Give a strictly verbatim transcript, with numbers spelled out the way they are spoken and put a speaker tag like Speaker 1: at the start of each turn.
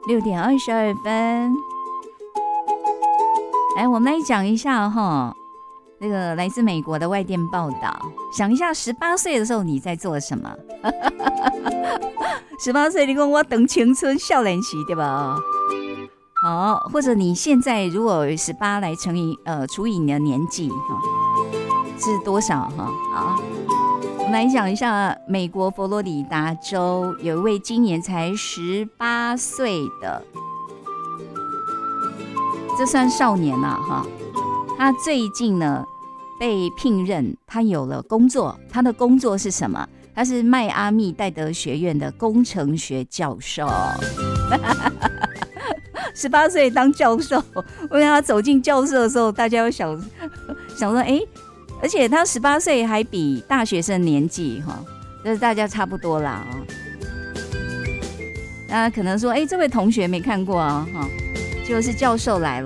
Speaker 1: 六点二十二分。来，我们来讲一下哈，那个来自美国的外电报道。想一下，十八岁的时候你在做什么？十八岁，你讲我等青春少年期，对吧？好，或者你现在如果十八来乘以呃除以你的年纪哈，是多少哈？好，我们来讲一下，美国佛罗里达州有一位今年才十八岁的，这算少年了哈。他最近呢被聘任，他有了工作，他的工作是什么？他是迈阿密戴德学院的工程学教授。十八岁当教授，因为他走进教室的时候，大家又想想说，哎，而且他十八岁还比大学生年纪哈，就是大家差不多啦啊。那可能说，哎，这位同学没看过啊哈，就是教授来了。